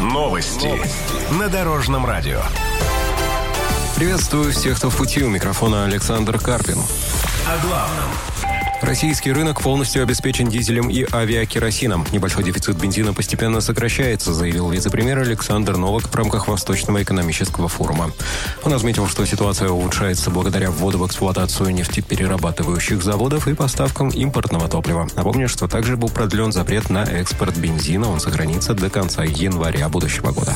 Новости на Дорожном радио. Приветствую всех, кто в пути. У микрофона Александр Карпин. О главном. Российский рынок полностью обеспечен дизелем и авиакеросином. Небольшой дефицит бензина постепенно сокращается, заявил вице-премьер Александр Новак в рамках Восточного экономического форума. Он отметил, что ситуация улучшается благодаря вводу в эксплуатацию нефтеперерабатывающих заводов и поставкам импортного топлива. Напомню, что также был продлен запрет на экспорт бензина. Он сохранится до конца января будущего года.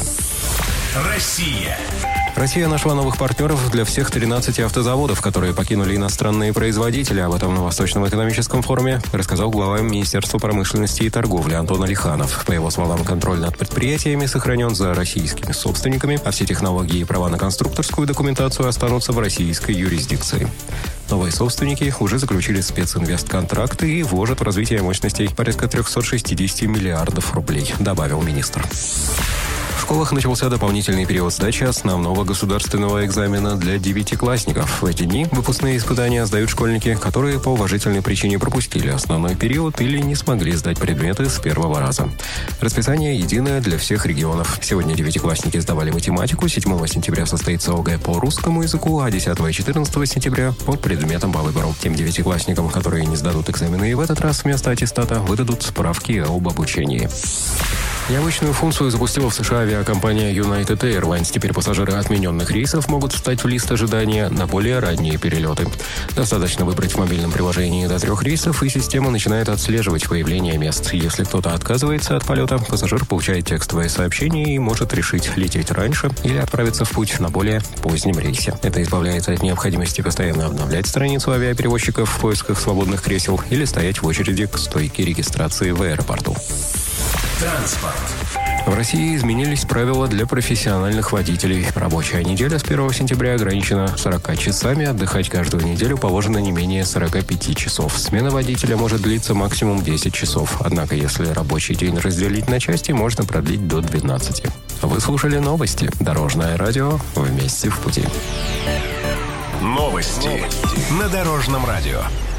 Россия нашла новых партнеров для всех 13 автозаводов, которые покинули иностранные производители. Об этом на Восточном экономическом форуме рассказал глава Министерства промышленности и торговли Антон Алиханов. По его словам, контроль над предприятиями сохранен за российскими собственниками, а все технологии и права на конструкторскую документацию останутся в российской юрисдикции. Новые собственники уже заключили специнвестконтракты и вложат в развитие мощностей порядка 360 миллиардов рублей, добавил министр. В школах начался дополнительный период сдачи основного государственного экзамена для девятиклассников. В эти дни выпускные испытания сдают школьники, которые по уважительной причине пропустили основной период или не смогли сдать предметы с первого раза. Расписание единое для всех регионов. Сегодня девятиклассники сдавали математику, 7 сентября состоится ОГЭ по русскому языку, а 10 и 14 сентября по предметам по выбору. Тем девятиклассникам, которые не сдадут экзамены и в этот раз вместо аттестата, выдадут справки об обучении. Необычную функцию запустила в США авиакомпания United Airlines. Теперь пассажиры отмененных рейсов могут встать в лист ожидания на более ранние перелеты. Достаточно выбрать в мобильном приложении до 3 рейсов, и система начинает отслеживать появление мест. Если кто-то отказывается от полета, пассажир получает текстовое сообщение и может решить лететь раньше или отправиться в путь на более позднем рейсе. Это избавляет от необходимости постоянно обновлять страницу авиаперевозчиков в поисках свободных кресел или стоять в очереди к стойке регистрации в аэропорту. Транспорт. В России изменились правила для профессиональных водителей. Рабочая неделя с 1 сентября ограничена 40 часами. Отдыхать каждую неделю положено не менее 45 часов. Смена водителя может длиться максимум 10 часов. Однако, если рабочий день разделить на части, можно продлить до 12. Вы слушали новости. Дорожное радио. Вместе в пути. Новости на Дорожном радио.